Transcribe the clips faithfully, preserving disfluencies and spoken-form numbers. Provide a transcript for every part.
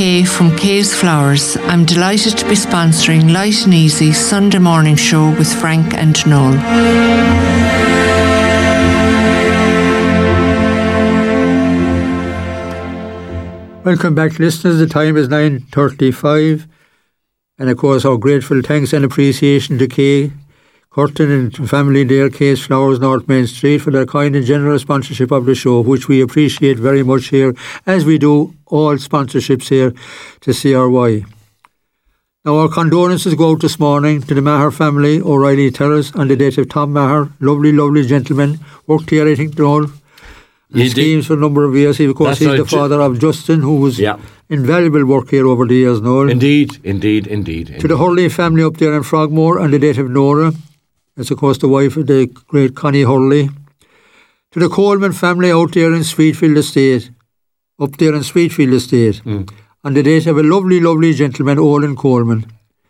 Kay from Kay's Flowers. I'm delighted to be sponsoring Light and Easy Sunday morning show with Frank and Noel. Welcome back, listeners. The time is nine thirty-five, and of course our grateful thanks and appreciation to Kay Curtin and family there, Kay's Flowers, North Main Street, for their kind and generous sponsorship of the show, which we appreciate very much here, as we do all sponsorships here to C R Y. Now, our condolences go out this morning to the Maher family, O'Reilly Terrace, on the death of Tom Maher, lovely, lovely gentleman, worked here, I think, all the schemes for a number of years. He, of course, That's he's right. the father of Justin, who was yeah. invaluable work here over the years, Noel. Indeed, indeed, indeed. To indeed. the Hurley family up there in Frogmore, on the death of Nora. That's, of course, the wife of the great Connie Hurley. To the Coleman family out there in Sweetfield Estate, up there in Sweetfield Estate, mm. on the death of a lovely, lovely gentleman, Olin Coleman.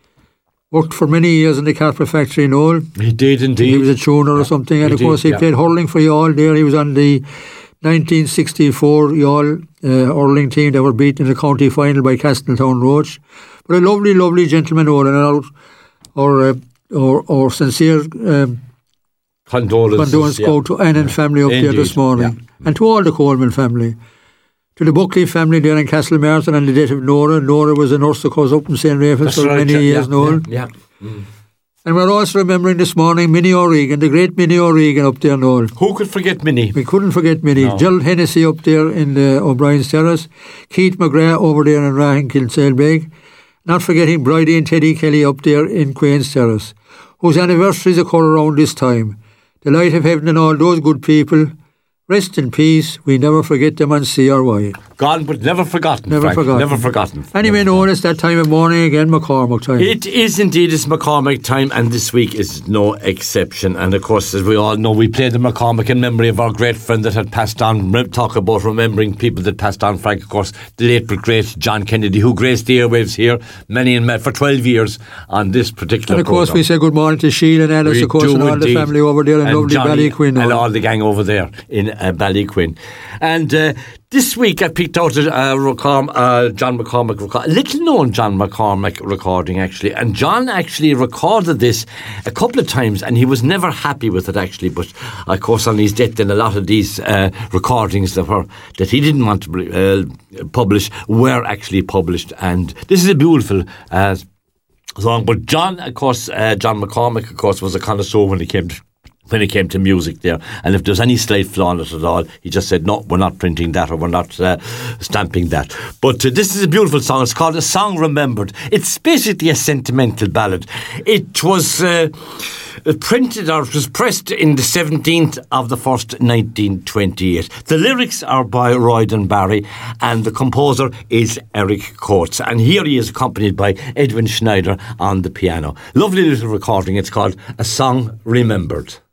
Worked for many years in the carpet factory in Ole. He did, indeed. He was a tuner yeah. or something, and, he of did, course, he yeah. played hurling for Youghal there. He was on the nineteen sixty-four Youghal uh, hurling team that were beaten in the county final by Castletown Roach. But a lovely, lovely gentleman, Olin, and our... our uh, Or, or sincere um, condolences, condolences yeah. go to Anne and family up Indeed, there this morning, yeah. and to all the Coleman family. To the Buckley family there in Castlemartin on the death of Nora. Nora was a nurse, of course, up in Saint Raphael's for right, many yeah, years, yeah, Noel. Yeah, yeah. Mm. And we're also remembering this morning Minnie O'Regan, the great Minnie O'Regan up there, Noel. Who could forget Minnie? We couldn't forget Minnie. No. Gerald Hennessy up there in the O'Brien's Terrace. Keith McGrath over there in Rahan Kilsailbeg. Not forgetting Bridie and Teddy Kelly up there in Queen's Terrace, whose anniversaries occur around this time. The light of heaven and all those good people, rest in peace. We never forget them on C R Y. Gone but never forgotten, Never Frank. forgotten. Never forgotten. Anyway, known as that time of morning again, McCormick time. It is indeed, it's McCormick time, and this week is no exception. And of course, as we all know, we played the McCormick in memory of our great friend that had passed on. Talk about remembering people that passed on, Frank. Of course, the late but great John Kennedy, who graced the airwaves here many and many, for twelve years on this particular And of course, programme. we say good morning to Sheila and Alice, we of course, and all indeed. the family over there in and lovely Johnny Ballyquin. And all the gang over there in uh, Ballyquin. And uh, this week I picked out a uh, record, uh, John McCormick record, a little known John McCormick recording actually, and John actually recorded this a couple of times and he was never happy with it actually, but of course on his death then a lot of these uh, recordings that were that he didn't want to uh, publish were actually published, and this is a beautiful uh, song. But John, of course, uh, John McCormick, of course, was a connoisseur when he came to when it came to music there, and if there was any slight flaw in it at all, he just said, no, we're not printing that, or we're not uh, stamping that. But uh, this is a beautiful song. It's called A Song Remembered. It's basically a sentimental ballad. It was uh, printed, or it was pressed in the seventeenth of the first, nineteen twenty-eight. The lyrics are by Royden Barry, and the composer is Eric Coates, and here he is accompanied by Edwin Schneider on the piano. Lovely little recording. It's called A Song Remembered.